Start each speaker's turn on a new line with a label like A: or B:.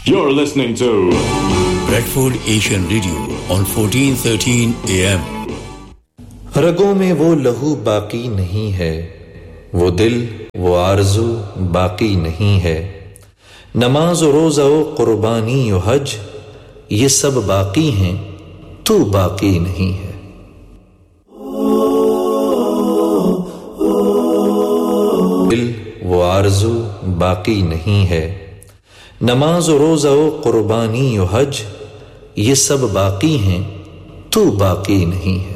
A: You're listening to
B: Bradford Asian Radio on 1413 AM.
C: रगों में वो लहू बाकी नहीं है, वो दिल वो आरज़ू बाकी नहीं है, नमाज और रोज़ा और कुर्बानी और हज ये सब बाकी हैं, तू बाकी नहीं है। दिल वो आरज़ू बाकी नहीं है, नमाज और रोज़ा और कुर्बानी और हज ये सब बाकी हैं, तू बाकी नहीं है।